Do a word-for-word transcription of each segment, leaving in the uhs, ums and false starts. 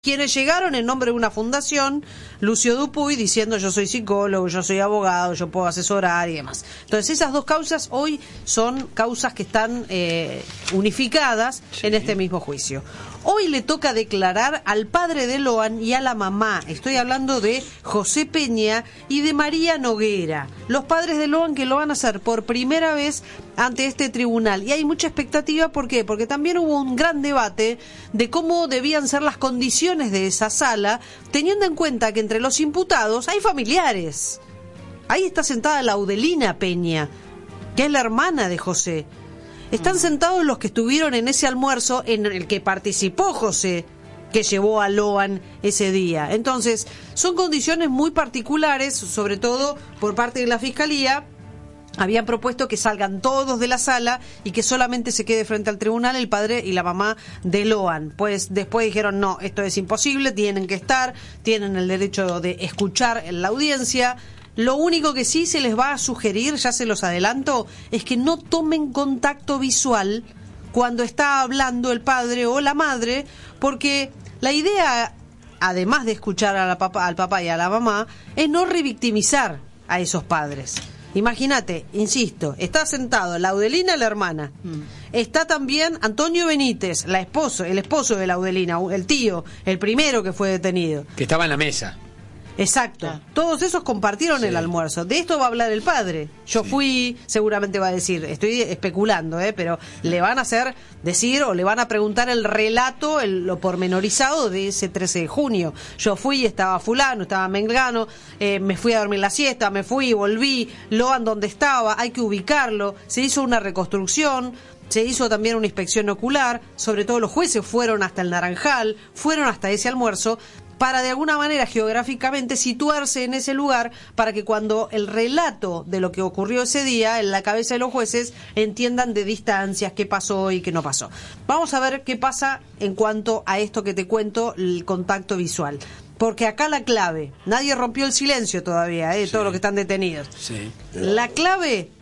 Quienes llegaron en nombre de una fundación, Lucio Dupuy diciendo yo soy psicólogo, yo soy abogado, yo puedo asesorar y demás. Entonces esas dos causas hoy son causas que están eh, unificadas sí. en este mismo juicio. Hoy le toca declarar al padre de Loan y a la mamá. Estoy hablando de José Peña y de María Noguera, los padres de Loan, que lo van a hacer por primera vez ante este tribunal. Y hay mucha expectativa, ¿por qué? Porque también hubo un gran debate de cómo debían ser las condiciones de esa sala, teniendo en cuenta que entre los imputados hay familiares. Ahí está sentada Laudelina Peña, que es la hermana de José. Están sentados los que estuvieron en ese almuerzo en el que participó José, que llevó a Loan ese día. Entonces, son condiciones muy particulares, sobre todo por parte de la Fiscalía. Habían propuesto que salgan todos de la sala y que solamente se quede frente al tribunal el padre y la mamá de Loan. Pues después dijeron, no, esto es imposible, tienen que estar, tienen el derecho de escuchar en la audiencia. Lo único que sí se les va a sugerir, ya se los adelanto, es que no tomen contacto visual cuando está hablando el padre o la madre, porque la idea, además de escuchar a la papá, al papá y a la mamá, es no revictimizar a esos padres. Imagínate, insisto, está sentado Laudelina, la hermana, mm. está también Antonio Benítez, la esposo, el esposo de Laudelina, el tío, el primero que fue detenido. Que estaba en la mesa. Exacto, ah. todos esos compartieron sí. el almuerzo. De esto va a hablar el padre. Yo sí. fui, seguramente va a decir, estoy especulando, ¿eh? pero le van a hacer decir o le van a preguntar el relato, el, lo pormenorizado de ese trece de junio. Yo fui, estaba fulano, estaba mengano, eh, me fui a dormir la siesta, me fui, volví, Loan donde estaba, hay que ubicarlo, se hizo una reconstrucción. Se hizo también una inspección ocular, sobre todo los jueces fueron hasta el Naranjal, fueron hasta ese almuerzo, para de alguna manera geográficamente situarse en ese lugar, para que cuando el relato de lo que ocurrió ese día en la cabeza de los jueces entiendan de distancias qué pasó y qué no pasó. Vamos a ver qué pasa en cuanto a esto que te cuento, el contacto visual. Porque acá la clave, nadie rompió el silencio todavía, ¿eh? Sí. Todos los que están detenidos. Sí. La clave,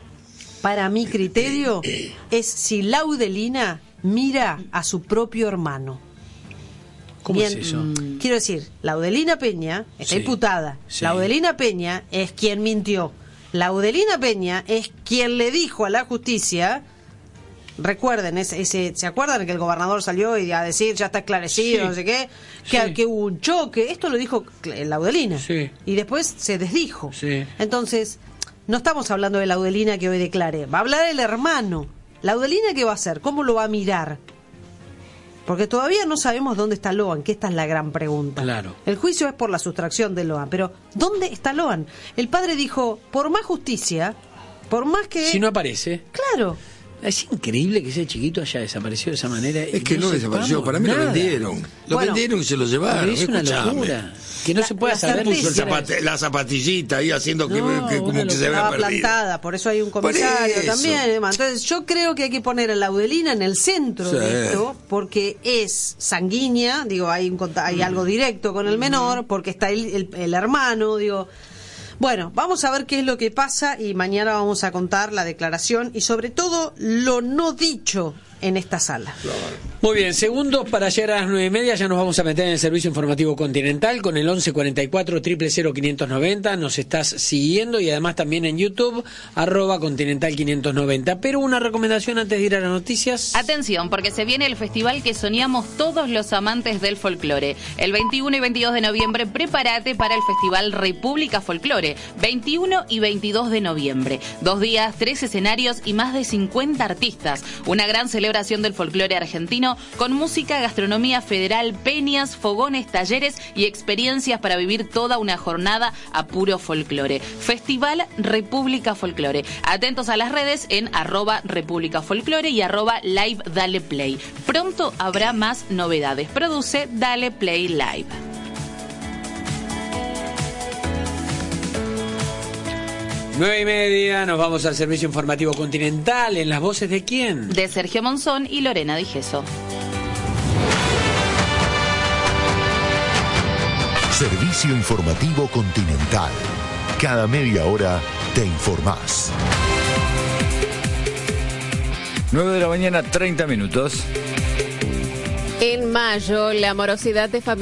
para mi criterio, es si Laudelina mira a su propio hermano. ¿Cómo Bien, es eso? Mmm, quiero decir, Laudelina Peña está sí, imputada. Sí. Laudelina Peña es quien mintió. Laudelina Peña es quien le dijo a la justicia, recuerden, ese, ese, ¿se acuerdan que el gobernador salió y a decir ya está esclarecido, sí, no sé qué? Que, sí. que hubo un choque. Esto lo dijo Laudelina. Sí. Y después se desdijo. Sí. Entonces, no estamos hablando de Laudelina que hoy declare. Va a hablar el hermano. Laudelina, ¿qué va a hacer? ¿Cómo lo va a mirar? Porque todavía no sabemos dónde está Loan, que esta es la gran pregunta. Claro. El juicio es por la sustracción de Loan, pero ¿dónde está Loan? El padre dijo, por más justicia, por más que... Si no aparece. Claro. Es increíble que ese chiquito haya desaparecido de esa manera. Es que no, no desapareció, para mí nada. Lo vendieron. Lo bueno, vendieron y se lo llevaron. Es una locura. Que no la, se pueda saber. Puso el zapate, la zapatillita ahí haciendo que, no, que como que se había perdido. Plantada, por eso hay un comisario también. Entonces yo creo que hay que poner a Laudelina en el centro sí. de esto, porque es sanguínea, digo, hay, un, hay mm. algo directo con el menor, porque está el, el, el hermano, digo... Bueno, vamos a ver qué es lo que pasa y mañana vamos a contar la declaración y sobre todo lo no dicho en esta sala. Muy bien, segundos para llegar a las nueve y media, ya nos vamos a meter en el servicio informativo continental con el once cuarenta y cuatro, cero cero cero, quinientos noventa, nos estás siguiendo y además también en YouTube, arroba continental quinientos noventa. Pero una recomendación antes de ir a las noticias. Atención, porque se viene el festival que soñamos todos los amantes del folclore. El veintiuno y veintidós de noviembre, prepárate para el festival República Folclore. veintiuno y veintidós de noviembre. Dos días, tres escenarios y más de cincuenta artistas. Una gran celebración del folclore argentino con música, gastronomía federal, peñas, fogones, talleres y experiencias para vivir toda una jornada a puro folclore. Festival República Folclore. Atentos a las redes en arroba República Folclore y arroba Live Dale Play. Pronto habrá más novedades. Produce Dale Play Live. Nueve y media, nos vamos al servicio informativo continental. ¿En las voces de quién? De Sergio Monzón y Lorena Digeso. Servicio informativo continental. Cada media hora te informás. nueve de la mañana, treinta minutos. En mayo, la morosidad de familia